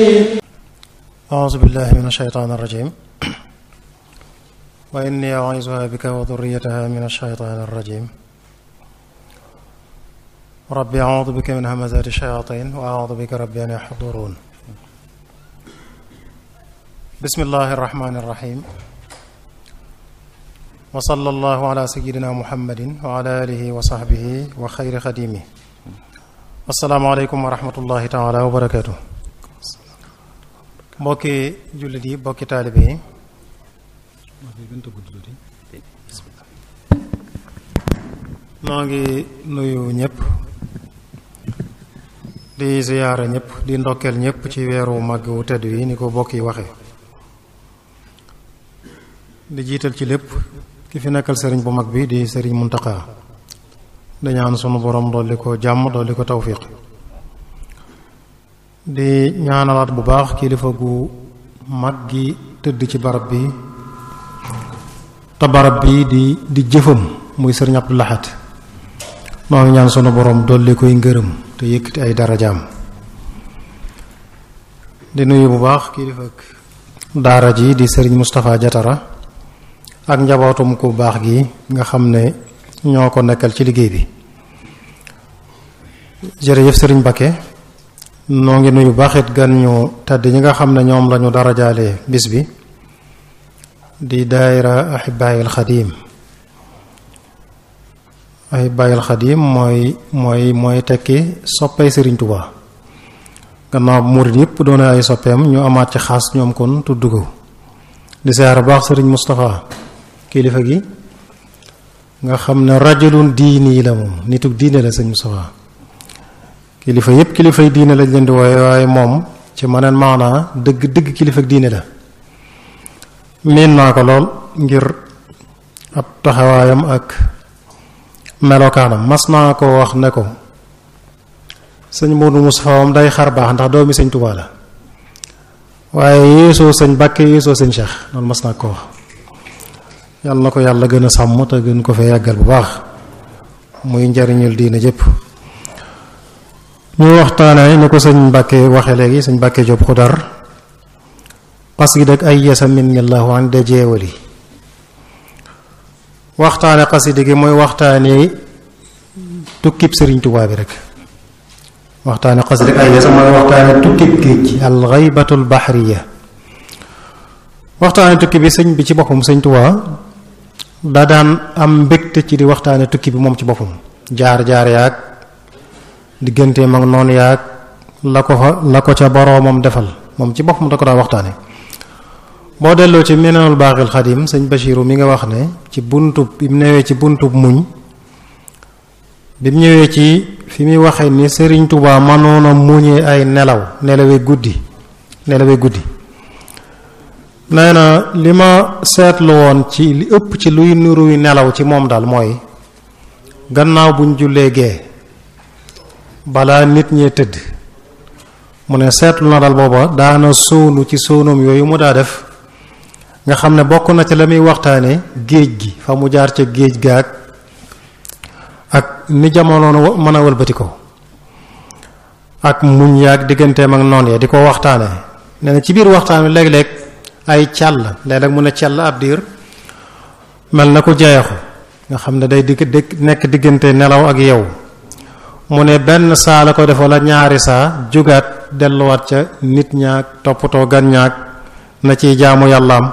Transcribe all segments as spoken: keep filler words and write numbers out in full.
أعوذ بالله من الشيطان الرجيم وإني أعيذها بك وذريتها من الشيطان الرجيم ربي أعوذ بك من همزات الشياطين وأعوذ بك ربي أن يحضرون بسم الله الرحمن الرحيم وصلى الله على سيدنا محمد وعلى آله وصحبه وخير خديمه السلام عليكم ورحمة الله تعالى وبركاته mbokki jullit yi mbokki taalibe yi noo ngi nuyu ñëpp di ziyaara ñëpp di ndokkeel ñëpp ci weeru màgg wu tedd yi ni ko bokk yi waxe di jiital ci lépp ki fi nekkal sëriñ bu mag bi di sëriñ Muntaqa di ñaan sunu borom dolli ko jàmm dolli ko tawfiq di ñaanalaat bu baax kilifa gu mag gi tëdd ci barab bi te barab bi di di jëfam muy sëriñ Abdou Lahad noo ngi ñaan sunu borom dolli koy ngërëm te yëkkati ay darajaam di nuyu bu baax kilifa daara ji di sëriñ Moustapha Jatara ak njabootum ku baax gi nga xam ne ñoo ko nekkal ci liggéey bi jërëjëf sëriñ Bakke noo ngi nuyu baaxit gan ñu tedd ñi nga xam ne ñoom lañu darajaale bis bi di daayira Ahibaayil Xadim Ahibaayil Xadim mooy mooy mooy tekki soppay Sëriñ Tuubaa gannaaw murid yëpp doone ay soppeem ñu amaat ci xaas ñoom kon tudd ko di siyaare baax Sëriñ Moustapha kilifa gi nga xam ne rajulun diini la moom nitug diine la Sëriñ Moustapha kilifa yëpp kilifay diine lañ leen di wooye waaye moom ci maneen maanaa dëgg dëgg kilifa diine la miin naa ko lool ngir ab taxawaayam ak melokaanam mas naa ko wax ne ko sëñ Modou Moustapha moom day xar baax ndax doomi sëñ Tuubaa la waaye yéesoo sëñ Bakke yéesoo sëñ Cheikh loolu mas naa ko wax yàlla na ko yàlla gën a sàmm te gën ko fee yàggal bu baax muy njariñul diine jëpp ñu waxtaane ni ko sëñ Mbàkke waxe léegi sëñ Mbàkke Jóob Xudar xasida ak ay yesa minillahu an de jeewali waxtaane xasida gi mooy waxtaane tukkib sëriñ Tuubaa bi rek waxtaane xasida ak ay yesa mooy waxtaane tukkib géej al xaybatul baxriya waxtaane tukki bi sëñ bi ci boppam sëñ Tuubaa da daan am mbégte ci di waxtaane tukki bi moom ci boppam jaar-jaar yaag digganteem ak noonu yaag la ko fa la ko ca boroomam defal moom ci boppam da ko daa waxtaane boo delloo ci Minanul Baaxil Xadim sëñ Bachiru mi nga wax ne ci buntub bi mu newee ci buntub muñ bi mu ñëwee ci fi muy waxee ni Sëriñ Tuubaa mënoon a muñee ay nelaw nelawee guddi nelawee guddi nee na li ma seetlu woon ci li ëpp ci luy nuruy nelaw ci moom daal mooy gannaaw buñ jullee gee balaa nit ñee tëdd mu ne seetlu na dal booba daana sóonu ci sóonum yooyu mu daa def nga xam ne bokk na ci la muy waxtaane géej gi fa mu jaar ca géej gaag ak ni jamono mën a wëlbati ko ak muñ yaag digganteem ak noon ya di ko waxtaane nee na ci biir waxtaan wi léeg-léeg ay càll léeg-léeg mu ne càll ab diir mel na ko jeexu nga xam ne day digg nekk diggante nelaw ak yow mu ne benn saa la ko def wala ñaari saa jógaat delluwaat ca nit ñaag toppatoo gan ñaag na ci jaamu yàllaam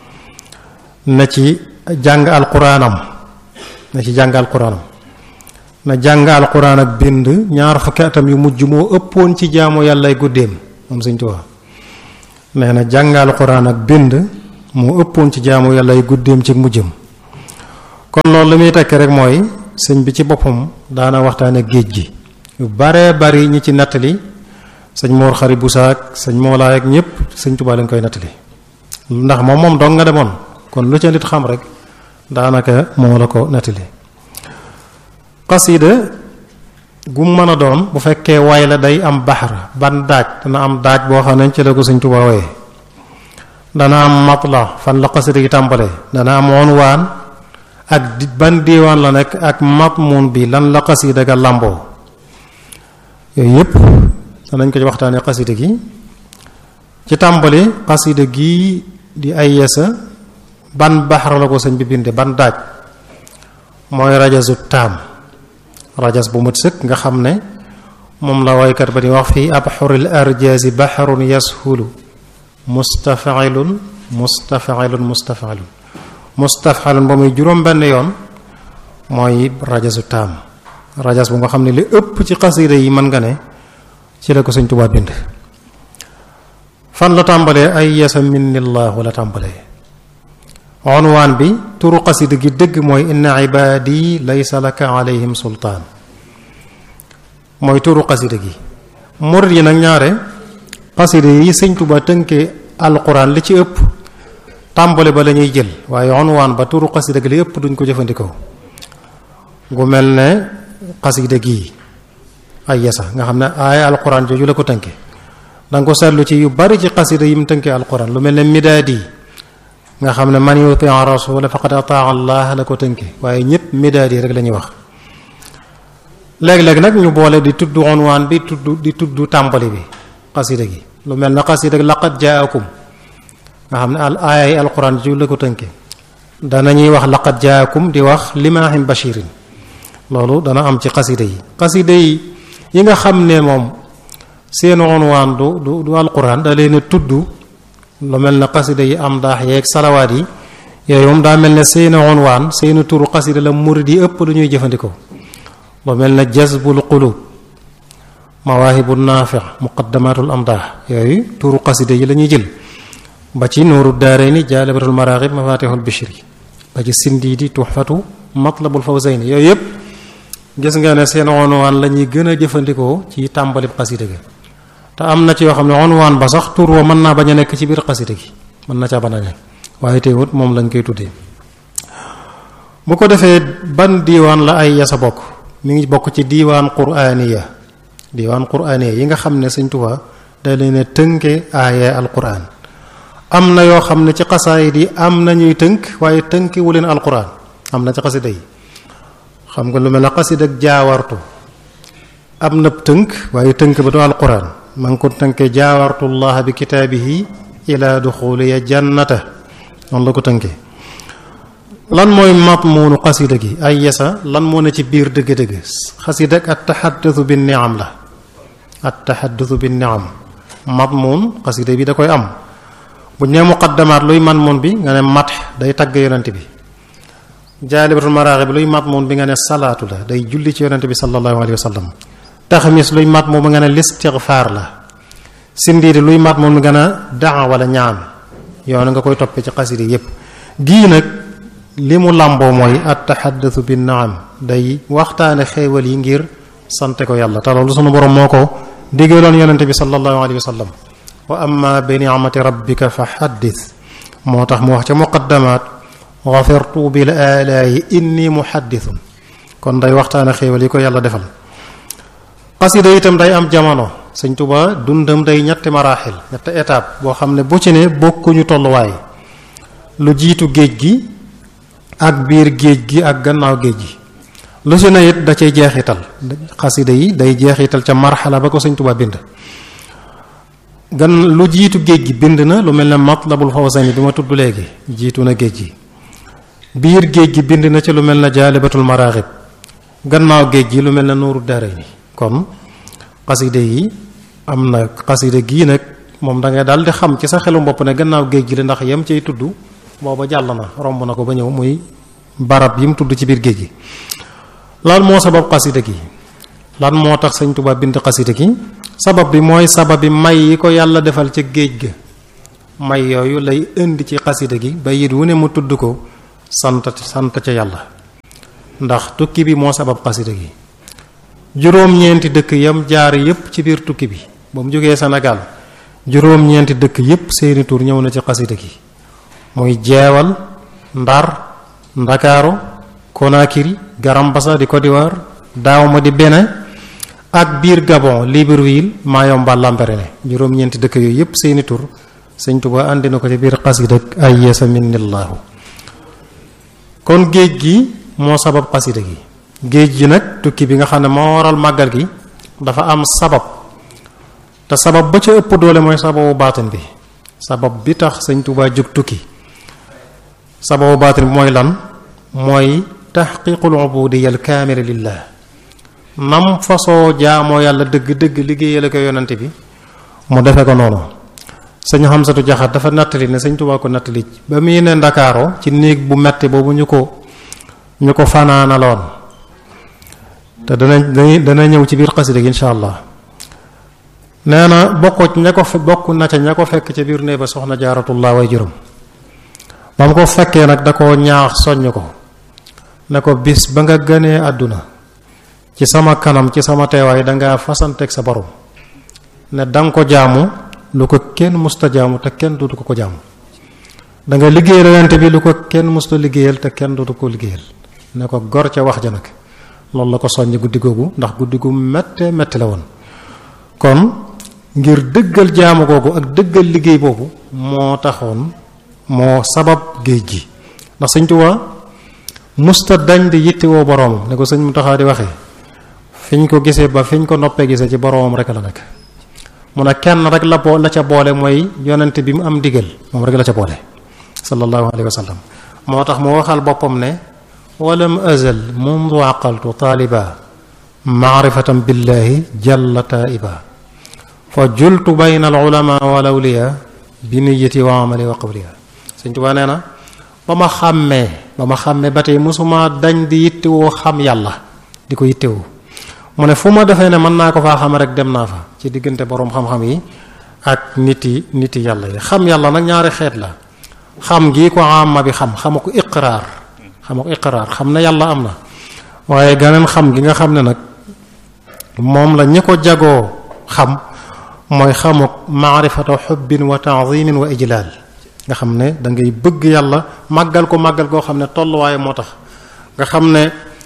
na ci jàng alquraanam na ci jàng alquraanam na jàng alquraan ak bind ñaar fukki atam yu mujj moo ëppoon ci jaamu yàllay guddeem moom Sëñ Tuubaa nee na jàng alquraan ak bind moo ëppoon ci jaamu yàllay guddeem ci mujjam kon loolu li muy tekk rek mooy sëñ bi ci boppam daana waxtaane géej gi yu bare bari ñi ci nattali sëñ Mor Xari Busaak sëñ Moolaay ak ñëpp sëñ Tuubaa lañ koy nattali ndax moom moom dong nga demoon kon lu ca nit xam rek daanaka moo la ko nattali xasida gum mën a doon bu fekkee way la day am baxar ban daaj dana am daaj boo xam ne ci la ko sëñ Tuubaa waye dana am matla fan la xasida gi tàmbale dana am unwaan ak ban diiwaan la nekk ak matmun bi lan la xasida ga làmboo yooyu yëpp danañ ko ci waxtaanee xasida gi ci tàmbali xasida gii di ay yasa ban baxar la ko sëñ bi binde ban daaj mooy rajasu taam rajas bu mat sëkk nga xam ne moom la waykat ba di wax fii abxuril arjaasi baxarun yashulu mustafilun mustafilun mustafilun mustafilun ba muy juróom benn yoon mooy rajasu taam rajas bu nga xam ne li ëpp ci xasida yi mën nga ne ci la ko sëñ Tuubaa bind fan la tàmbalee ay yasa minnillahu la tàmbalee onwaan bi turu xasida gi dëgg mooy inna ibaadi laysa laka alayhim sultaan mooy turu xasida gi murid yi nag ñaare xasida yi sëñ Tuubaa tënkee alquran li ci ëpp tàmbale ba la ñuy jël waaye onwaan ba turu xasida gi li ëpp duñ ko jëfandikoo gu mel ne xasida gi ay yasa nga xam ne aaya alquran jooju la ko tënke danga ko seetlu ci yu bari ci xasida yi mu tënkee alquran lu mel ne midaadi nga xam ne man yuti rasula faqad ataa allah la ko tënke waaye ñëpp midaadi rek la ñuy wax léeg-léeg nag ñu boole di tudd onwaan bi tudd di tudd tàmbali bi xasida gi lu mel ne xasida laqad jaakum nga xam ne al aaya yi alquran jooju la ko tënke danañuy wax laqad jaakum di wax limaahim bashirin loolu dana am ci xasida yi xasida yi yi nga xam ne moom seen onwaan du du du alquran da leen a tudd lu mel ne xasida yi am daax yeeg salawaat yi yooyu moom daa mel ne seen onwaan seen turu xasida la murid yi ëpp lu ñuy jëfandikoo lu mel ne jazbul qulub mawaahibu naafi muqaddamatul amdaax yooyu turu xasida yi la ñuy jël ba ci nuuru daarayni jaalibatul maraaxib mafatihul bishri ba ci sindiidi tuxfatu matlabul fawzayni yooyu yëpp gis nga ne seen onwaan la ñuy gën a jëfandikoo ci tàmbali xasida gi te am na ci yoo xam ne onwaan ba sax tur wa mën naa bañ a nekk ci biir xasida gi mën na caa bañ a nekk waaye teewut moom lañ koy tuddee bu ko defee ban diiwaan la ay yasa bokk mi ngi bokk ci diiwaan quraaniya diiwaan quraaniya yi nga xam ne Sëñ Tuubaa day leen a tënke aaya alquran am na yoo xam ne ci xasaayid yi am na ñuy tënk waaye tënke wu leen alquran am na ci xasida yi xam nga lu mel ne xasida ak jaawartu am na tënk waaye tënk ba du alquran ma ngi ko tënkee jaawartullah bi kitaabihi ila duxuliya jannata noonu la ko tënkee lan mooy matmuunu xasida gi ay yesa lan moo ne ci biir dëgg-dëgg xasida ak at taxaddusu bi niam la at taxaddusu bi niam matmuun xasida bi da koy am bu ñu nee muqaddamaat luy matmuun bi nga ne mat day tagg yonent bi jaalibatul maraaxib bi luy matmuun bi nga ne salaatu la day julli ci yonent bi sallallahu alayhi wa sallam taxmis luy matmuun bi nga ne listigfaar la sindiidi luy matmuun bi nga ne daa wala ñaan yoonu nga koy toppee ci xasida yépp gii nag li mu làmboo mooy at taxaddusu bi naam day waxtaane xéewal yi ngir sante ko yàlla te loolu sunu borom moo ko digaloon yonente bi sallallahu alayhi wa sallam wa amma bi ni'mati rabbika fa xaddis moo tax mu wax ca muqaddamaat gafirtu bil alaayi inni muhaddisun kon day waxtaane xéewal yi ko yàlla defal xasida itam day am jamono Sëñ Tuubaa dundam day ñetti maraaxil ñetti étape boo xam ne bu ci ne bokkuñu tolluwaay lu jiitu géej gi ak biir géej gi ak gannaaw géej gi lu si ne it da cay jeexital xasida yi day jeexital ca marxala ba ko Sëñ Tuubaa bind gan lu jiitu géej gi bind na lu mel ne matlabul fawzayni bi ma tudd léegi jiitu na géej gi biir géej gi bind na ci lu mel ne jaalibatul maraaxib gannaaw géej gi lu mel ne nuuru daarayni kon xasida yi am na xasida gii nag moom da ngay daal di xam ci sa xelum bopp ne gannaaw géej gi la ndax yam cay tudd booba jàll na romb na ko ba ñëw muy barab yi mu tudd ci biir géej gi lan moo sabab xasida gi lan moo tax Sëñ Tuubaa bind xasida gi sabab bi mooy sabab bi may yi ko yàlla defal ca géej ga may yooyu lay indi ci xasida gi ba yit wu ne mu tudd ko sant sant ca yàlla ndax tukki bi moo sabab xasida gi juróom-ñeenti dëkk yam jaar yépp ci biir tukki bi ba mu jógee Sénégal juróom-ñeenti dëkk yépp seeni tur ñëw na ci xasida gi muy jeewal ndar ndakaaru Conakry Garambassa di Côte d'Ivoire Dahomey di Bénin ak biir Gabon Libreville Mayomba Lambaréné juróom-ñeenti dëkk yooyu yépp seeni tur Sëñ Tuubaa andi na ko ci biir xasida ay yeesa minnillaahu kon géej gi moo sabab xasida gi géej gi nag tukki bi nga xam ne moo waral màggal gi dafa am sabab te sabab ba ca ëpp doole mooy sababu baatin bi sabab bi tax sëñ Tuubaa jóg tukki sababu baatin bi mooy lan mooy taxqiqul ubudiyya al kaamila lillah nam fasoo jaamoo yàlla dëgg-dëgg liggéeyal ko yonante bi mu defe ko noonu. sëñ Xamsatu Jaxate dafa nattali ne sëñ Tuubaa ko nattali ba muy ne Ndakaaro ci néeg bu metti boobu ñu ko ñu ko fanaanaloon te dana dana ñëw ci biir xasida gi insha allah. nee na bokk ña ko bokk na ca ña ko fekk ca biir néeg ba soxna Jaaratullah way juróom ba mu ko fekkee nag da koo ñaax soññ ko ne ko bis ba nga gënee àdduna ci sama kanam ci sama teewaay dangaa fasanteeg sa borom ne danga ko jaamu lu ko kenn musta jaamu te kenn dutu ko ko jaamu da nga liggéeyal yonent bi lu ko kenn musta liggéeyal te kenn dutu ko liggéeyal ne ko gor ca wax ja nag loolu la ko soññ guddi googu ndax guddi gu mette metti la woon. kon ngir dëggal jaamu googu ak dëggal liggéey boobu moo taxoon moo sabab géej gi ndax sëñ Tuubaa musta dañ di yittewoo boroomam ne ko sëñ Muntaxaa di waxee fiñ ko gisee ba fiñ ko noppee gisee ci boroomam rek la nekk. mu ne kenn rek la boo la ca boole mooy yonent bi mu am digal moom rek la ca boole sallallahu alayhi wa sallam moo tax mu waxal boppam ne walam azal mundu aqaltu taaliba maarifatan billahi jalla taiba fa jultu bayna al ulama wal awliya bi niyyati wa amali wa qawliya. Sëñ Tuubaa nee na ba ma xàmmee ba ma xàmmee ba tey mosuma dañ di yittewoo xam yàlla di ko yittewoo mu ne fu ma defee ne mën naa ko faa xam rek dem naa fa ci diggante boroom xam-xam yi ak nit yi nit yi yàlla yi. xam yàlla nag ñaari xeet la xam gi ko amma bi xam xama ko iqraar xama ko iqraar xam ne yàlla am na waaye ganeen xam gi nga xam ne nag moom la ñi ko jagoo xam mooy xamuk maarifatu xubbin wa ta'zimin wa ijlaal nga xam ne da ngay bëgg yàlla màggal ko màggal koo xam ne tolluwaaye moo tax nga xam ne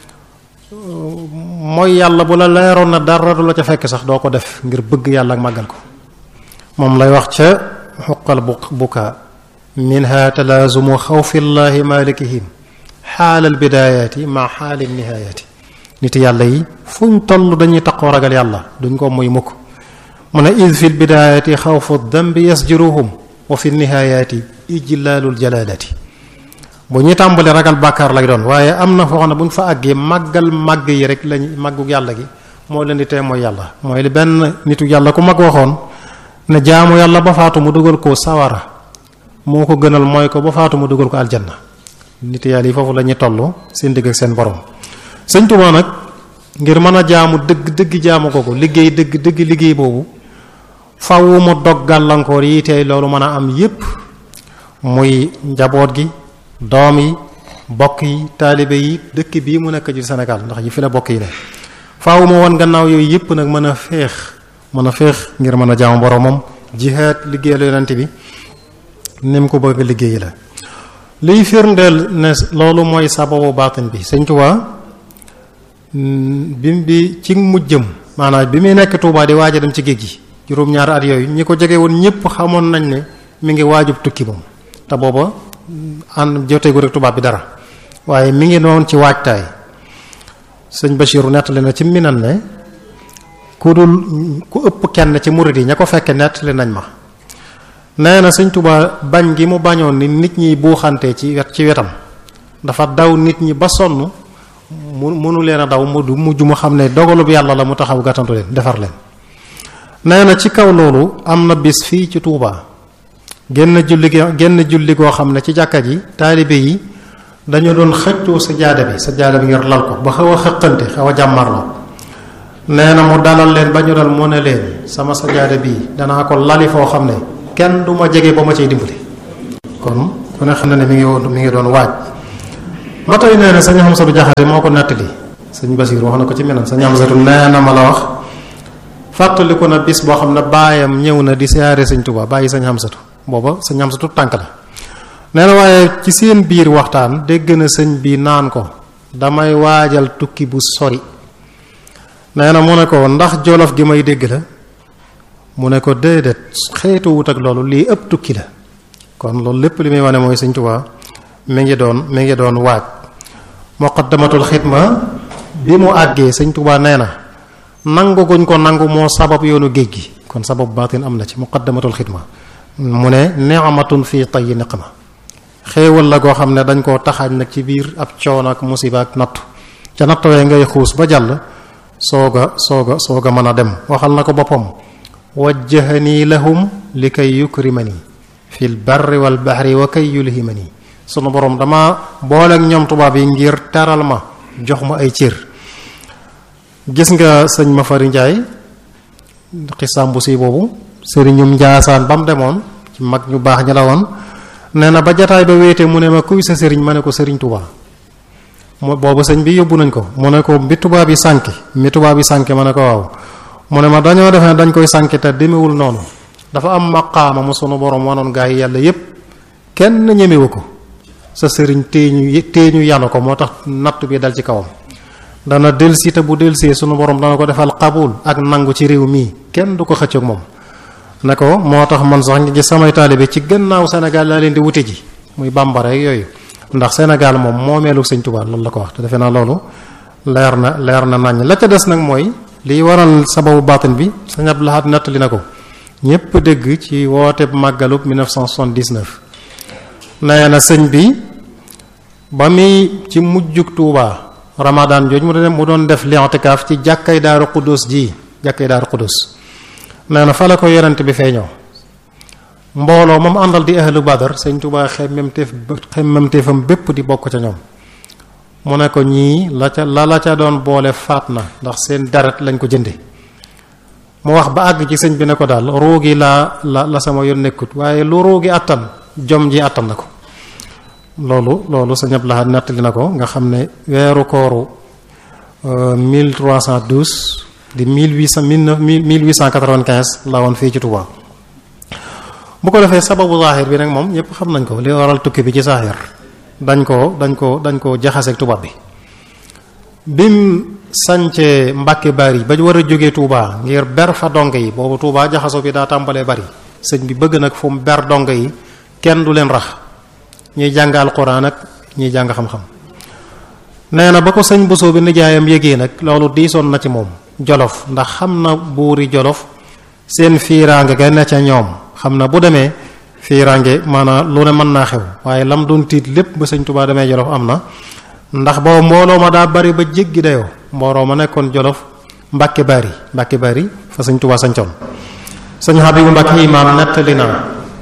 mooy yàlla bu la leeroon na dara du la ca fekk sax doo ko def ngir bëgg yàlla ak màggal ko moom lay wax ca xuqal bu buka minha talaazumu xawfillahi malikihim xaalal bidaayaati ma xaalil nihayaati. nit yàlla yi fuñ toll dañuy taqoo ragal yàlla duñ ko muy mukk mu ne id fi lbidaayaati xawfu dambi yasjuruhum wa fi nihayaati ijlaalul jalaalati. bu ñuy tàmbali ragal bàkkaar lay doon waaye am na foo xam ne bu ñu fa àggee màggal màgg yi rek lañ màggug yàlla gi moo leen di tee mooy yàlla mooy li benn nitu yàlla ku mag waxoon ne jaamu yàlla ba faatu mu dugal ko sawara moo ko gënal mooy ko ba faatu mu dugal ko aljanna. nit yàlla yi foofu la ñuy toll seen digg ak seen borom. Sëñ Tuubaa nag ngir mën a jaamu dëgg dëgg jaamu ko ko liggéey dëgg dëgg liggéey boobu faw mu dog gàllankoor yi tey loolu mën a am yépp muy njaboot gi doom yi bokk yi taalibe yi dëkk bii mu nekk ci Sénégal ndax yi fi la bokk yi ne faaw ma woon gannaaw yooyu yépp nag mën a féex mën a féex ngir mën a jaamu boromam jihaad liggéeyal yonent bi ni mu ko bëgg liggéey la. liy firndeel ne loolu mooy sababu baatin bi Sëñ Tuubaa bi bi ci mujjëm maanaam bi muy nekk Tuubaa di waaj a dem ci géej gi juróom-ñaari at yooyu ñi ko jege woon ñëpp xamoon nañ ne mi ngi waajub tukki moom te booba ànd joteegu rek tubaab bi dara waaye mi ngi noonu ci waajtaay. sëñ Bachiru nettali na ci minan ne ku dul ku ëpp kenn ci murid yi ña ko fekke nettali nañ ma nee na Sëñ Tuubaa bañ gi mu bañoon ni nit ñi buuxante ci wet ci wetam dafa daw nit ñi ba sonn mu mënu leen a daw mu du mujj mu xam ne dogalub yàlla la mu taxaw gàttantu leen defar leen. nee na ci kaw loolu am na bis fii ci Tuubaa genn julli genn julli goo xam ne ci jàkka ji taalibe yi dañu doon xëccoo sa jaada bi sa jaada bi ngir lal ko ba xaw a xëqante xaw a jàmmarloo. nee na mu dalal leen ba ñu dal mu ne leen sama sa jaada bii danaa ko lali foo xam ne kenn du ma jege ba ma cay dimbali. kon ku ne xam ne ne mi ngi woon mi ngi doon waaj. ba tey nee na sëñ Amsatu Jaxate moo ko nettali sëñ Basiir wax na ko ci menam sëñ Amsatu nee na ma la wax fàttaliku na bis boo xam ne baayam ñëw na di siyaare sëñ Tuubaa bàyyi sëñ Amsatu booba sëñ Amsatu tànk la. nee na waaye ci seen biir waxtaan dégg na sëñ bi naan ko damay waajal tukki bu sori. nee na mu ne ko ndax jolof gi may dégg la mu ne ko déedéet xeetu wut ak loolu lii ëpp tukki la. kon loolu lépp li muy wane mooy sëñ Tuubaa mi ngi doon mi ngi doon waaj. muqaddamatul xidma bi mu àggee sëñ Tuubaa nee na nangu guñ ko nangu moo sabab yoonu géej gi kon sabab baatin am na ci muqaddamatul xidma mu ne ni'matun fii tayyi niqma xéewal la goo xam ne dañ koo taxaaj nag ci biir ab coono ak musiba ak nattu ca nattuwee ngay xuus ba jàll sooga sooga sooga mën a dem waxal na ko boppam wajjahanii lahum li kay yukrimani fil barri wal bahri wa kay yulhimani sunu borom dama booleeg ñoom tubaab yi ngir teral ma jox ma ay cër gis nga sëñ Mafari Njaay xisaam bu si boobu sëriñum Njaasaan ba mu demoon ci mag ñu baax ñi la woon nee na ba jataay ba wéete mu ne ma kuy sa sëriñ ma ne ko sëriñ Tuubaa mu boobu sëñ bi yóbbu nañ ko mu ne ko bi tubaab yi sànki mi tubaab yi sànki ma ne ko waaw mu ne ma dañoo defe ne dañ koy sànki te demewul noonu dafa am maqaama mu sunu borom wanoon gaa yi yàlla yépp kenn ñemewu ko sa sëriñ téeñu téeñu yanu ko moo tax natt bi dal ci kawam dana delsi te bu delsee sunu borom dana ko defal qabul ak nangu ci réew mii kenn du ko xëccoog moom ne ko moo tax man sax ngi gis samay taalibe ci gannaaw Sénégal laa leen di wute ji muy bambara ak yooyu ndax Sénégal moom moomeelu sëñ Tuubaa loolu la ko wax te defe naa loolu leer na leer na nañ la ca des nag mooy liy waral sababu baatin bi sëñ Abdou Lahad nettali na ko ñépp dégg ci woote màggalub mille neuf cent soixante-dix-neuf nee na sëñ bi ba muy ci mujjug Tuubaa Ramadan jooj mu doon mu doon def li'tikaaf ci jàkkay Daaru Xuddus ji jàkkay Daaru Xuddus nee na fa la ko yonent bi feeñoo mbooloo moom àndal di ahlu Badar sëñ Tuubaa xemmemteef xemmemteefam bépp di bokk ca ñoom mu ne ko ñii la ca la la ca doon boole faat na ndax seen deret lañ ko jënde mu wax ba àgg ci sëñ bi ne ko daal ruugi laa la la sama yoon nekkut waaye lu ruugi attan jom ji attan na ko loolu loolu sëñ Abdou Lahad nettali na ko nga xam ne weeru kooru mille trois cent douze di mille huit cent mille huit cent quatre-vingt-quinze la woon fii ci Touba bu ko defee sababu zahir bi nag moom ñëpp xam nañ ko li waral tukki bi ci zahir dañ ko dañ ko dañ ko jaxaseeg tubaab bi bim sancee Mbàkke Bari ba war a jógee Touba ngir ber fa donge yi boobu Touba jaxaso bi daa tàmbalee bari sëñ bi bëgg nag fu mu ber donge yi kenn du leen rax ñuy jàng alquran ak ñuy jàng xam-xam nee na ba ko sëñ Bousso bi nijaayam yégee nag loolu diisoon na ci moom Jolof ndax xam na buuri Jolof seen fiiraange ga ne ca ñoom xam na bu demee fiiraange maanaam lu ne mën naa xew waaye lam doon tiit lépp ba sëñ Touba demee Jolof am na ndax boobu mbooloo ma daa bari ba jéggi dayoo mbooloo ma nekkoon Jolof Mbàkke Bari Mbàkke Bari fa sëñ Touba sañcoon sëñ Habibu Mbàkke imaam nettali na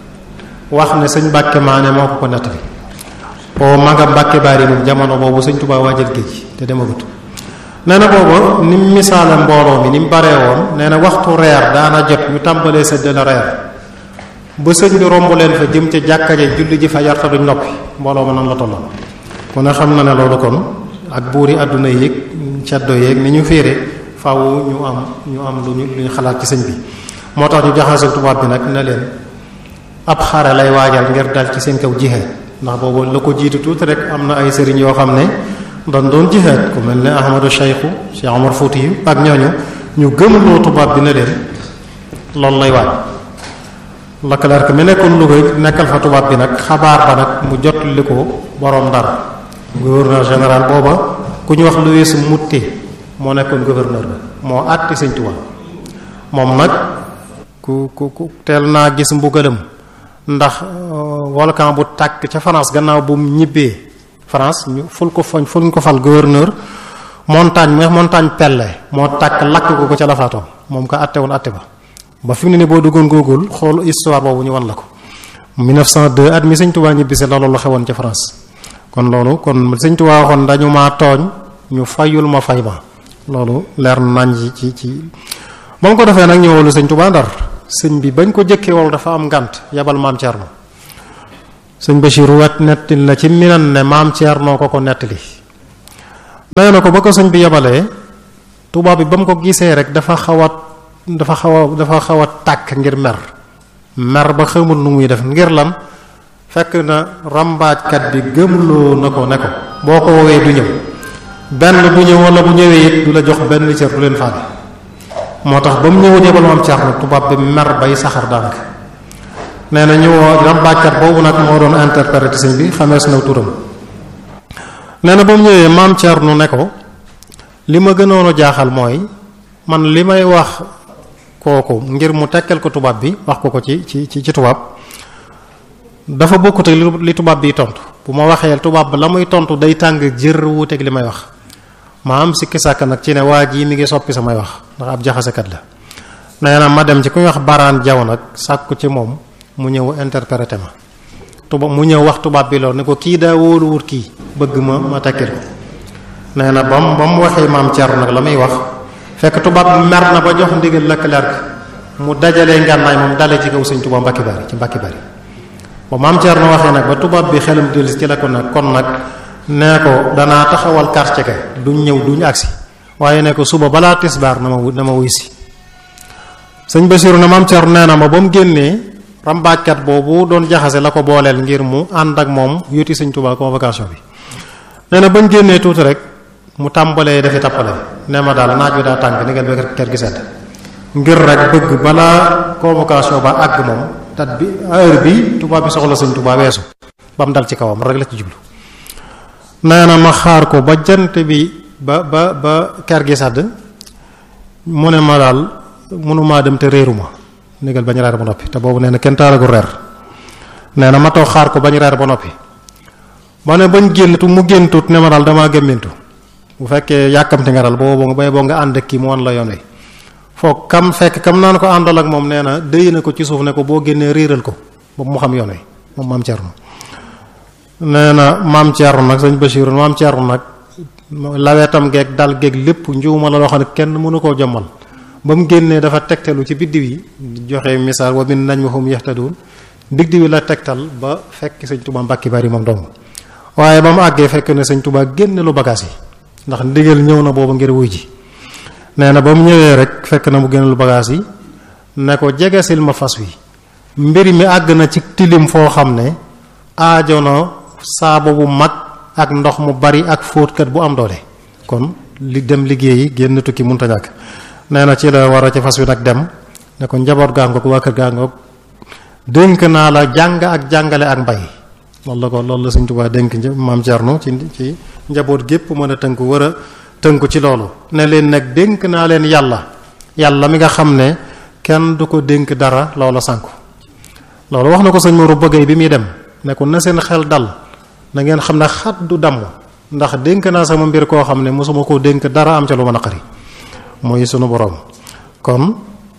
wax ne sëñ Mbàkke Maane moo ko ko nettali boobu ma nga Mbàkke Bari moom jamono boobu sëñ Touba waajal géej te demagut nee na boobu ni mu misaale mbooloo mi ni mu baree woon nee na waxtu reer daana jot ñu tàmbalee séddale reer ba sëñ bi romb leen fa jëm ca jàkka ja julli ji fa yarta duñ noppi mbooloo ma nan la tolloo kon ne xam na ne loolu kon ak buuri àdduna yéeg ceddo yéeg ni ñu féere faaw ñu am ñu am lu ñu lu ñu xalaat ci sëñ bi moo tax ñu jaxase tubaab bi nag ne leen ab xare lay waajal ngir dal ci seen kaw jihaad ndax boobu la ko jiitu tuuti rek am na ay sëriñ yoo xam ne doon doon jihaad ku mel ne Ahmadu Cheikhu Cheikh Omar Fouti yu ak ñooñu ñu gëmloo tubaab bi ne leen loolu lay waaj Leclerc mi nekkoon Louga nekkal fa tubaab bi nag xabaar ba nag mu jot li ko borom Ndar gouverneur général booba ku ñu wax Louis Moutet moo nekkoon gouverneur ba moo àtti sëñ Tuubaa moom nag ku ku ku teel naa gis mbugalam ndax volcan bu tàkk ca France gannaaw bu mu ñibbee France ñu ful ko foñ ful ko fal gouverneur montagne mooy montagne Pelle moo tàkk lakk ko ko ca la faatoo moom ko àtte woon àtte ba ba fi mu ne ni boo duggoon Google xool histoire boobu ñu wan la ko mille neuf cent deux at mi sëñ Tuubaa ñibbisi loolu la xewoon ca France kon loolu kon sëñ Tuubaa waxoon dañu maa tooñ ñu fayul ma fay ma loolu leer nañ ci ci ci moom ko defee nag ñëwalu sëñ Tuubaa Ndar sëñ bi bañ ko jëkkee wol dafa am ngànt yabal maam Thierno sëñ Bachir wet nettali la ci minan ne maam Thierno ko ko nettali nee na ko ba ko sëñ bi yabalee tubaab bi ba mu ko gisee rek dafa xaw a dafa xaw a dafa xaw a tàkk ngir mer mer ba xamul nu muy def ngir lan fekk na rambaajkat bi gëmloo na ko ne ko boo ko woowee du ñëw benn du ñëw wala bu ñëwee it du la jox benn cër du leen faale moo tax ba mu ñëw jebal maam Thierno tubaab bi mer bay saxar daanaka nee na ñëwoo rambaajkat boobu nag moo doon interpréter sëñ bi xamees na turam nee na ba mu ñëwee maam Thierno ne ko li ma gënoon a jaaxal mooy man li may wax kooku ngir mu tekkal ko tubaab bi wax ko ko ci ci ci tubaab dafa bokkut ak li tubaab bi tontu bu ma waxee tubaab ba la muy tontu day tàng jër wuuteeg li may wax ma am sikki sàkk nag ci ne waa ji mi ngi soppi samay wax ndax ab jaxasekat la. nee na ma dem ci ku ñuy wax baraan jaw nag sàkku ci moom mu ñëw interpréter ma tubaab mu ñëw wax tubaab bi loolu ne ko kii daa wóoluwut kii bëgg ma ma tekkil ko. nee na ba mu ba mu waxee maam Thierno nag la muy wax fekk tubaab bi mer na ba jox ndigal Leclerc mu dajalee ngànnaay moom dale ci kaw sëñ Tuubaa Mbàkke Bari ci Mbàkke Bari ba maam Thierno waxee nag ba tubaab bi xelam dellusi ci la ko nag kon nag nee ko danaa taxawal quartier ka duñ ñëw duñ agsi waaye ne ko suba balaa tisbaar na ma na ma wuy si. sëñ Basiru ne maam Thierno nee na ma ba mu génnee rambaajkat boobu doon jaxase la ko booleel ngir mu ànd ak moom yuti sëñ Tuubaa convocation bi. nee na bañ génnee tuuti rek mu tàmbalee dafi tappale nee ma daal naaj wi daa tàng ni ngeen ba kër gi sedd ngir rek bëgg balaa convocation ba àgg moom dat bi heure bi tubaab bi soxla sëñ Tuubaa weesu ba mu dal ci kawam rek la ci jublu. nee na ma xaar ko ba jant bi ba ba ba kër gi sedd mu ne ma daal mënumaa dem te réeruma négal bañ reer ba noppi te boobu nee na kenn taalagul reer nee na ma toog xaar ko bañ reer ba noppi ba ne bañ génntu mu géntut ne ma daal damaa gëmmintu bu fekkee yàkkamti nga daal boobu nga bay boo nga ànd ak kii mu wan la yoon wi foog kam fekk kam naan ko àndal ak moom nee na déy na ko ci suuf ne ko boo génnee réeral ko ba mu xam yoon wi moom maam Thierno. nee na maam Thierno nag sëñ Bachir maam Thierno nag lawetam geeg dal geeg lépp njuuma la loo xam ne kenn mënu koo jommal ba mu génnee dafa tegtalu ci biddiw yi joxe misaal wa min najmihum yahtadun biddiw yi la tegtal ba fekk sëñ Tuubaa Mbàkke Bari moom dong waaye ba mu àggee fekk ne sëñ Tuubaa génne lu bagaas yi ndax ndigal ñëw na boobu ngir wuy ji. nee na ba mu ñëwee rek fekk na mu génne lu bagaas yi ne ko jegesil ma fas wi mbir mi àgg na ci tilim foo xam ne aajo na saabu bu mag ak ndox mu bari ak fóotkat bu am doole kon li dem liggéeyi génn tukki munta ñàkk. nee na ci la war a ci fas wi nag dem ne ko njaboot gaangoog waa kër gaangoog dénk naa la jàng ak jàngale ak mbay loolu la ko loolu la sëñ Tuubaa dénk maam Thierno ci ci njaboot gépp mën a tënku war a tënku ci loolu ne leen nag dénk naa leen yàlla yàlla mi nga xam ne kenn du ko dénk dara loola sànku loolu wax na ko sëñ Mourou bëggee bi muy dem ne ko na seen xel dal na ngeen xam ne xat du damm ndax dénk naa sama mbir koo xam ne mosuma koo dénk dara am ca lu ma naqari mooy sunu borom. kon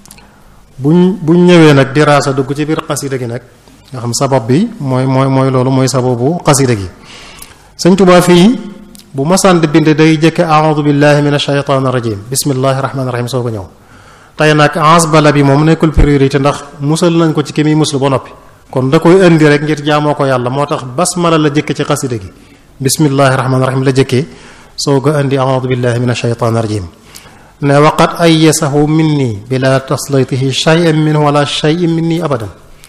buñ buñ ñëwee nag diraasa dugg ci biir xasida gi nag nga xam sabab bi mooy mooy mooy loolu mooy sababu xasida gi sëñ Tuubaa fii bu masaan di bind day jëkke a'uudu billahi min ashaytaani rajim bismillahi rahmaani rahim soo ko ñëw tey nag asbala bi moom nekkul priorité ndax musal nañ ko ci ki muy muslu ba noppi kon da koy indi rek ngir jaamoo ko yàlla moo tax basmala la jëkke ci xasida gi bismillahi rahmaani rahim la jëkkee soo ko indi a'uudu billahi min ashaytaani rajim ne waqat ayyasahu minni bila taslaytihi shay'an minhu wala shay'in minni abadan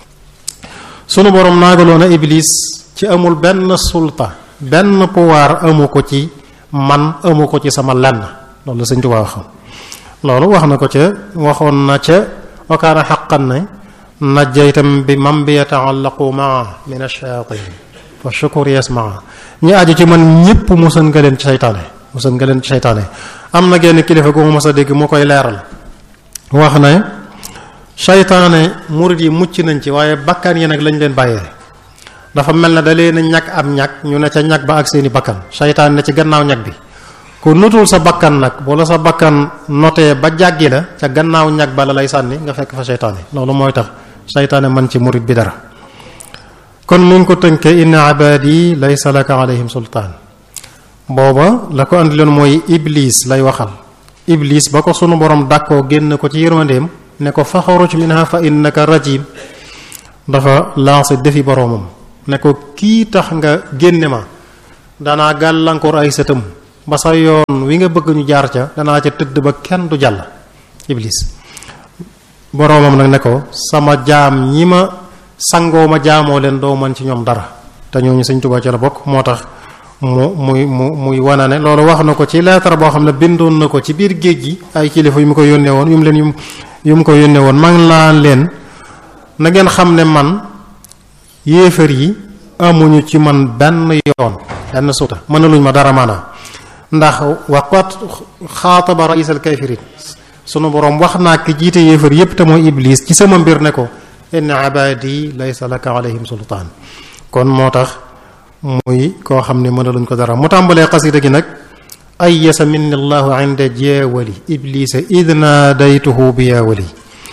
sunu borom naagaloon a iblis ci amul benn sulta benn pouvoir amu ko ci man amu ko ci sama lenn loolu la sëñ Tuubaa wax loolu wax na ko ca waxoon na ca wa kaana haqqan ne najjaytam bi man bi yata'allaqu maa min ash-shayatin fa shukru yasmaa ñi aju ci man ñépp musal nga leen ci seytaane musal nga leen ci seytaane am na genn kilifa gu ma mës a dégg mu koy leeral wax ne seytaane murid yi mucc nañ ci waaye bakkan yi nag lañ leen bàyyee dafa mel ne da leen a ñag am ñag ñu ne ca ñag ba ak seeni bakkan seytaane ne ci gannaaw ñag bi ku nutul sa bakkan nag wala sa bakkan notee ba jàggi la ca gannaaw ñag ba la lay sànni nga fekk fa seytaane loolu mooy tax seytaane man ci murid bi dara kon mu ngi ko tënkee inna ibadi laysa laka alayhim sultaan booba la ko andi loon mooy iblis lay waxal iblis ba ko sunu borom dàkkoo génn ko ci yërmandeem ne ko faxaruj minha fa innaka rajim dafa lancé défi boromam ne ko kii tax nga génne ma danaa gàllankoor ay sëtam ba sa yoon wi nga bëgg ñu jaar ca danaa ca tëdd ba kenn du jàll iblis boromam nag ne ko sama jaam ñi ma sangoo ma jaamoo leen doo man ci ñoom dara te ñooñu Sëñ Tuubaa ca la bokk moo tax mu muy mu muy wana ne loolu wax na ko ci lettre boo xam ne bindoon na ko ci biir géej gi ay kilifa yu mu ko yónnee woon yu mu leen yu mu ko yónnee woon maa ngi laan leen na ngeen xam ne man yéefar yi amuñu ci man benn yoon benn suuta mënaluñ ma dara maanaam ndax waqat xaataba raisal kafirin sunu borom wax naa ki jiite yéefar yépp te mooy iblis ci sama mbir ne ko inna ibadi laysa laka alayhim sultaan kon moo tax muy koo xam ne mënaluñ ko dara mu tàmbalee xasida gi nag ayyasa minni allahu inda jeewali iblisa id naadaytuhu bi yaawali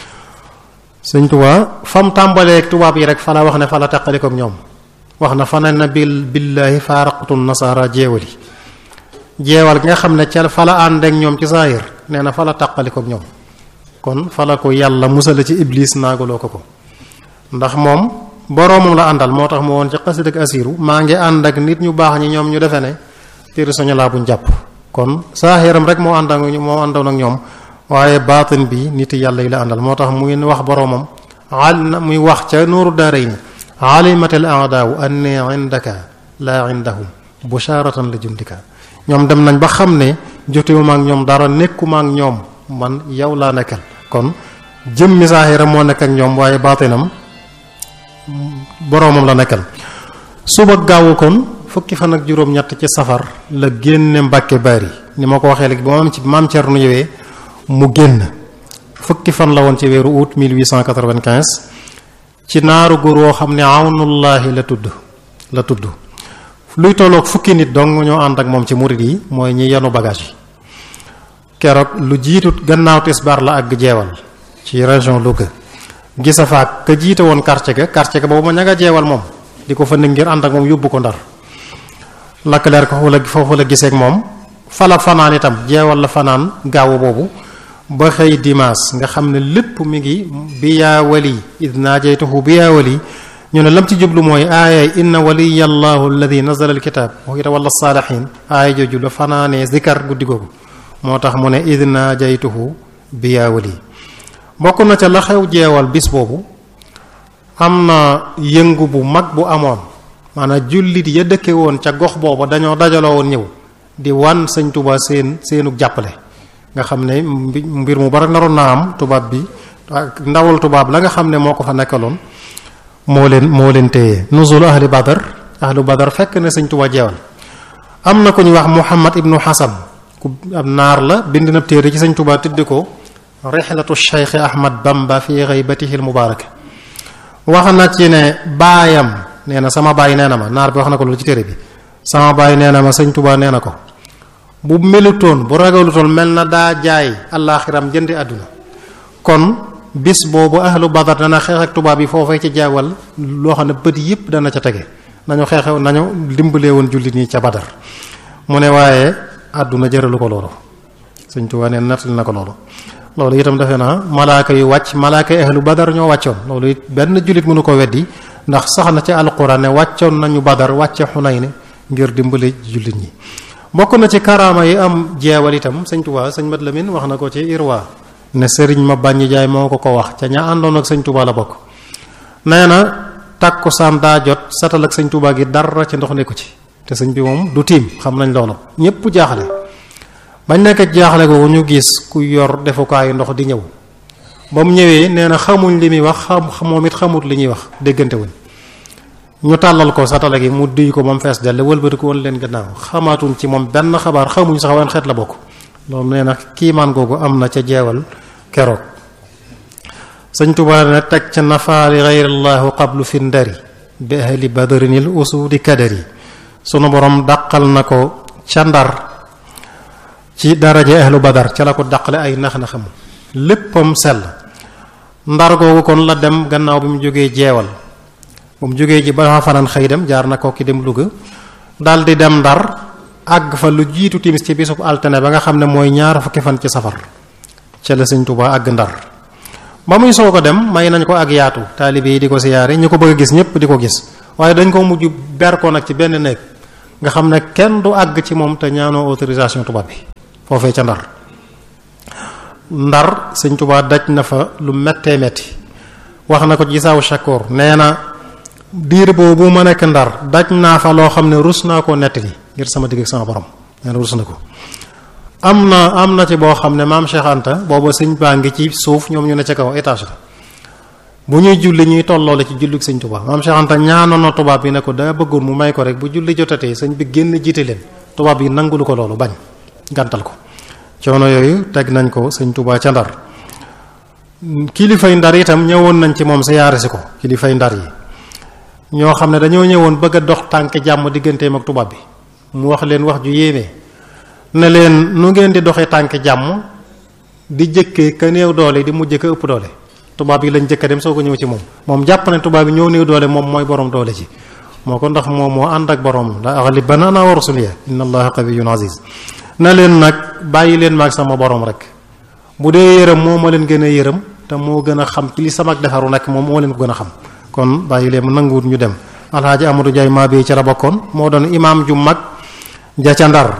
sëñ Tuubaa fam tàmbaleeg tubaab yi rek fa la wax ne fa la teqalikook ñoom wax na fa ne na bil billahi faaraqtu nasara jeewali jeewal gi nga xam ne ca fa la ànd ak ñoom ci saahir nee na fa la teqalikook ñoom kon fa la ko yàlla musala ci iblis naagaloo ko ko ndax moom boroomam la àndal moo tax mu woon ci xasida ak asiru maa ngi ànd ak nit ñu baax ñi ñoom ñu defe ne téere soñu laa buñ jàpp kon saahiram rek moo ànd ak moo àndoon ak ñoom waaye baatin bi nit yàlla yi la àndal moo tax muy wax boroomam al na muy wax ca nuuru daarayni alimatal aadaawu anni indaka laa indahum busharatan la jundika ñoom dem nañ ba xam ne jotewuma ak ñoom dara nekkuma ak ñoom man yow laa nekkal kon jëmmi saahiram moo nekk ak ñoom waaye baatinam boroomam la nekkal suba gaawu kon fukki fan ak juróom-ñett ci safar la génne Mbàkke Bari ni ma ko waxee léegi ba maam ci maam Cerno ñëwee mu génn fukki fan la woon ci weeru août mille huit cent quatre-vingt-quinze ci naaru góor woo xam ne awnullahi la tudd la tudd luy tolloog fukki nit dong ñoo ànd ak moom ci murid yi mooy ñi yanu bagage yi keroog lu jiitu gannaaw tisbaar la àgg jeewal ci région Louga gisa faak ka jiite woon quartier ga quartier ga boobu ma ña nga jeewal moom di ko fa nekk ngir ànd ak moom yóbbu ko Ndar lakkaleer ko foofu la foofu la giseek moom fala fanaan itam jeewal la fanaan gaawu boobu ba xëy dimanche nga xam ne lépp mi ngi bi yaa wali id naajaytuhu bi yaa wali ñu ne lam ci jublu mooy aaya inna waliya allahu alladi nazala alkitab wa yatawalla saalihin aaya jooju la fanaanee zikar guddi googu moo tax mu ne id naajaytuhu bi yaa wali bokk na ca la xew jeewal bis boobu am na yëngu bu mag bu amoon maanaam jullit ya dëkke woon ca gox boobu dañoo dajaloo woon ñëw di wan sëñ Tuubaa seen seenu jàppale nga xam ne mbir mu bari naroon naa am tubaab bi ndawal tubaab la nga xam ne moo ko fa nekkaloon moo leen moo leen téye nuzul ahli badar ahlu badar fekk na sëñ Tuubaa jeewal am na ku ñuy wax Muhammad ibnu Hasan ku ab naar la bind na téere ci sëñ Tuubaa tudde ko rihlatu Cheikh Ahmad Bamba fi ghaybatihi al-mubaraka wax na ci ne baayam nee na sama baay nee na ma naar bi wax na ko loolu ci téere bi sama baay nee na ma sëñ Tuubaa nee na ko bu melutoon bu ragalutoon mel na daa jaay allaaxiram jëndi àdduna kon bis boobu ahlu badar dana xeex ak tubaab yi foofee ci jaawal loo xam ne bët yëpp dana ca tege nañu xeexew nañu dimbalee woon jullit ñi ca badar mu ne waaye àdduna jëralu ko loolu sëñ Tuubaa nee nattali na ko loolu loolu itam defe naa malaaka yu wàcc malaaka ahlu badar ñoo wàccoon loolu it benn jullit mënu ko weddi ndax sax na ci alquran ne wàccoon nañu badar wàcce Xunayn ngir dimbale jullit ñi bokk na ci karaama yi am jeewal itam sëñ Tuubaa sëñ Mat Lamin wax na ko ci Irwa ne sëriñ ma bàññi jaay moo ko ko wax ca ña àndoon ak sëñ Tuubaa la bokk nee na tàkkusaan daa jot satal ak sëñ Tuubaa gi dara ci ndox nekku ci te sëñ bi moom du tiim xam nañ loolu ñépp jaaxle bañ nekk jaaxle ko ñu gis ku yor defukaayu ndox di ñëw ba mu ñëwee nee na xamuñ li muy wax xam moom it xamut li ñuy wax déggante wuñ ñu tàllal ko satala gi mu duy ko moom fees dell wëlbati ko woon leen gannaaw xamaatuñ ci moom benn xabaar xamuñ sax wan xeet la bokk loolu nee na kiimaan googu am na ca jeewal keroog sëñ Tuubaa ne teg ca nafaali gayrallahu qablu fi ndari bi ahli badrinil usudi kadari sunu borom dàqal na ko ca Ndar ci daraje ahlu badar ca la ko dàqale ay nax-naxam léppam sell Ndar googu kon la dem gannaaw bi mu jógee jeewal bu mu jógee ji ba fanaan xëy dem jaar na kokki dem Louga daal di dem Ndar àgg fa lu jiitu timis ci bisub altine ba nga xam ne mooy ñaar fukki fan ci safar ca la sëñ Tuubaa àgg Ndar ba muy soo ko dem may nañ ko ak yaatu taalibe yi di ko siyaare ñu ko bëgg a gis ñëpp di ko gis waaye dañ ko mujj ber ko nag ci benn néeg nga xam ne kenn du àgg ci moom te ñaanoo autorisation tubaab bi foofee ca Ndar Ndar sëñ Tuubaa daj na fa lu méttee métti wax na ko ci saawu Shakoor nee na diir boobu ma nekk Ndar daj naa fa loo xam ne rus naa koo nettali ngir sama digg ak sama borom nee na rus na ko am na am na ci boo xam ne maam Cheikh Anta booba sëñ baa ngi ci suuf ñoom ñu ne ca kaw étage la bu ñuy julli ñuy tolloole ci julli sëñ Tuubaa maam Cheikh Anta ñaanoon na tubaab bi ne ko daa bëggoon mu may ko rek bu julli jotatee sëñ bi génn jiite leen tubaab yi nangulu ko loolu bañ gàntal ko coono yooyu teg nañ ko sëñ Tuubaa ca Ndar kilifay Ndar itam ñëwoon nañ ci moom siyaare si ko kilifay Ndar yi ñoo xam ne dañoo ñëwoon bëgg a dox tànk jàmm digganteem ak tubaab bi mu wax leen wax ju yéeme ne leen nu ngeen di doxee tànk jàmm di jëkkee ka néew doole di mujjee ka ëpp doole tubaab yi lañ jëkk a dem soo ko ñëw ci moom moom jàpp ne tubaab yi ñëw néew doole moom mooy borom doole ci moo ko ndax moom moo ànd ak borom la aghlibanna ana wa rusuliya inna allaha qawiyyun aziz na leen nag bàyyi leen maag sama borom rek bu dee yërëm moo ma leen gën a yërëm te moo gën a xam ci li sama defaru nekk moom moo leen ko gën a xam kon bàyyi leen nanguwut ñu dem alhaaji Amadou Ndiaye maa bi ci la bokkoon moo doon imaam ju mag ja ca Ndar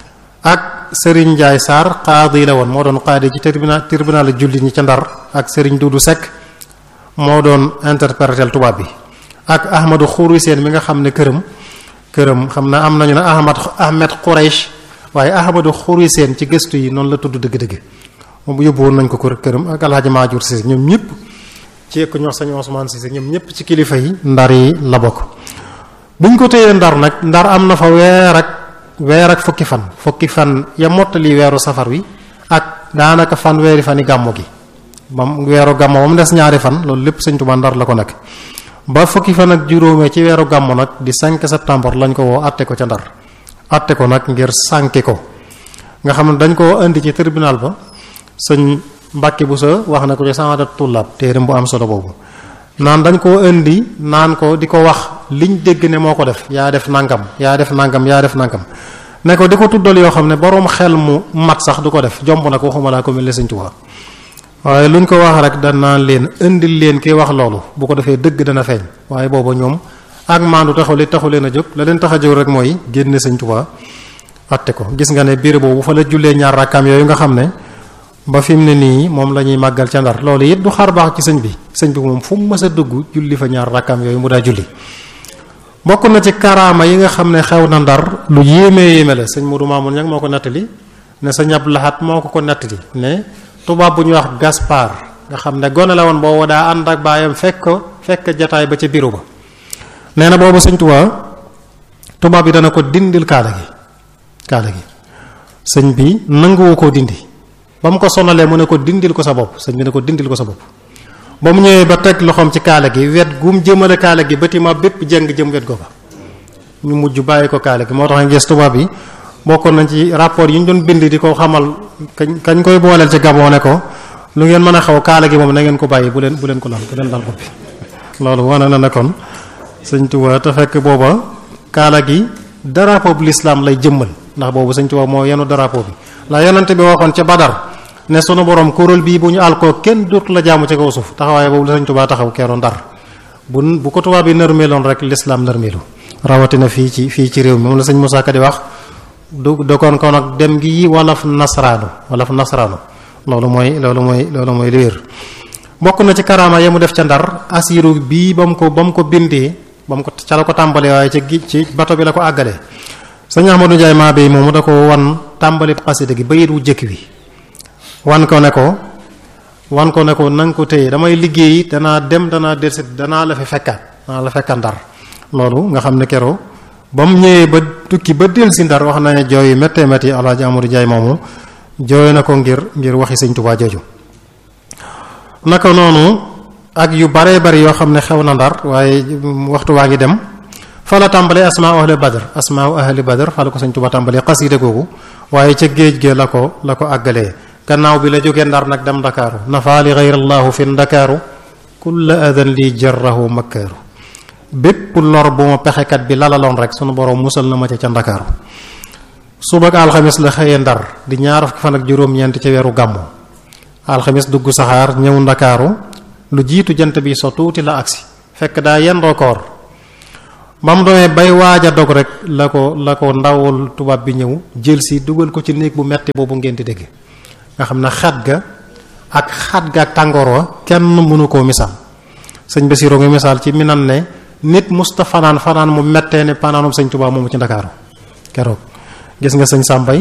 ak Serigne Ndiaye Sarr qaadi la woon moo doon qaadi ci tribunal tribunal jullit ñi ca Ndar ak Serigne Doudou Seck moo doon interpréter tubaab bi ak Ahmadou Khouri Seen mi nga xam ne këram këram xam na am nañu ne Ahmad Ahmed Quraysh waaye Ahmadou Khouri Seen ci gëstu yi noonu la tudd dëgg-dëgg moom yóbbu woon nañ ko ko këram ak alhaaji Maajour Cissé ñoom ñëpp ci ku ñox sañ Ousmane Cissé ñoom ñëpp ci kilifa yi Ndar yi la bokk buñ ko téyee Ndar nag Ndar am na fa weer ak weer ak fukki fan fukki fan ya mottali weeru safar wi ak daanaka fan weeri fan yi gàmmo gi bam weeru gàmmo ba mu des ñaari fan loolu lépp sëñ Tuubaa Ndar la ko nekk ba fukki fan ak juróomee ci weeru gàmmo nag di cinq septembre lañ ko woo atte ko ca Ndar atte ko nag ngir sànki ko nga xam ne dañ koo indi ci tribunal ba sëñ Mbàkke bu sa wax na ko ci Saadat Tullaab téeram bu am solo boobu naan dañ koo indi naan ko di ko wax liñ dégg ne moo ko def yaa def nangam yaa def nangam yaa def nangam ne ko di ko tuddal yoo xam ne boroom xel mu mat sax du ko def jomb na ko waxuma laa ko mel ne sëñ Tuubaa waaye luñ ko wax rek dan naan leen indil leen ki wax loolu bu ko defee dëgg dana feeñ waaye booba ñoom ak maandu taxu li taxu leen a jóg la leen tax a jóg rek mooy génne sëñ Tuubaa atte ko gis nga ne biir boobu fa la jullee ñaar rakkaam yooyu nga xam ne ba fi mu ne nii moom la ñuy màggal ca Ndar loolu it du xar baax ci sëñ bi sëñ bi moom fu mu mës a dugg julli fa ñaar rakkaam yooyu mu daa julli bokk na ci karaama yi nga xam ne xew na Ndar lu yéemee yéeme la sëñ Modou Mamoun ñag moo ko nettali ne sëñ Abdou Lahat moo ko ko nettali ne tubaab bu ñuy wax Gaspard nga xam ne gone la woon boobu daa ànd ak baayam fekk ko fekk jataay ba ca bureau ba nee na boobu sëñ Tuubaa tubaab bi dana ko dindil kaala gi kaala gi sëñ bi nanguwu koo dindi ba mu ko sonalee mu ne ko dindil ko sa bopp sëñ bi ne ko dindil ko sa bopp ba mu ñëwee ba teg loxoom ci kaala gi wet gum jëmale kaala gi bâtiment bépp jëng jëm wet go fa ñu mujj bàyyi ko kaala gi moo tax nga gis tubaab yi bokkoon nañ ci rapport yi ñu doon bind di ko xamal kañ kañ koy booleel ci Gabon ne ko lu ngeen mën a xaw kaala gi moom na ngeen ko bàyyi bu leen bu leen ko laal bu leen laal ko bi loolu wane na ne kon sëñ Tuubaa te fekk booba kaala gi drapeau bu l'islam lay jëmmal ndax boobu sëñ Tuubaa moo yenu drapeau bi la yonente bi waxoon ca Badar ne sunu borom kuréel bii bu ñu alkoo kenn dootu la jaamu ci kaw suuf taxawaay boobu la sëñ Tuubaa taxaw keroon Ndar bu bu ko tubaab bi nërmeeloon rek l'islam nërmeelu rawatina fii ci fii ci réew mi moom la sëñ Moussa Ka di wax du dokoon ko nag dem gi walaf nasraanu walaf nasraanu loolu mooy loolu mooy loolu mooy li wér bokk na ci karaama ya mu def ca Ndar asiru bii ba mu ko ba mu ko bindee ba mu ko ca la ko tàmbalee waaye ca gi ci bato bi la ko àggalee sëñ Ahmadou Ndiaye maa bi moomu da ko wan tàmbali xasida gi bayit wu jëkk wi wan ko ne ko wan ko ne ko na nga ko téye damay liggéeyi danaa dem danaa dellusi danaa la fi fekkaat danaa la fekkaat Ndar loolu nga xam ne keroo ba mu ñëwee ba tukki ba dellusi Ndar wax na ne jooy yu méttee métti Alaaji Amadou Ndiaye moomu jooy na ko ngir ngir waxi sëñ Tuubaa jooju naka noonu ak yu baree bari yoo xam ne xew na Ndar waaye waxtu waa ngi dem fa la tàmbalee asmaa ahli badr asmaa ahli badr fa la ko sëñ Tuubaa tàmbalee xasiida googu waaye ca géej ge la ko la ko àggalee gannaaw bi la jógee Ndar nag dem Ndakaaru nafaali gayrallahu fi Ndakaaru kulla adan li jarrahu makkaaru bépp lor bu ma pexekat bi lalaloon rek sunu borom musal na ma ca ca Ndakaaru suba ak alxamis la xëyee Ndar di ñaar fukki fan ak juróom-ñeent ca weeru gàmmu alxamis dugg saxaar ñëw Ndakaaru lu jiitu jant bi so tuuti la agsi fekk daa yendoo koor ba mu doonee bay waaj a dog rek la ko la ko ndawul tubaab bi ñëw jël si dugal ko ci néeg bu metti boobu ngeen di dégg nga xam ne xat ga ak xat ga ak tàngoor wa kenn mënu koo misaal sëñ Basiru nga misaal ci mi nan ne nit musta fanaan fanaan mu mettee ne panaanum sëñ Tuubaa moomu ci Ndakaaru keroog gis nga sëñ Sàmbay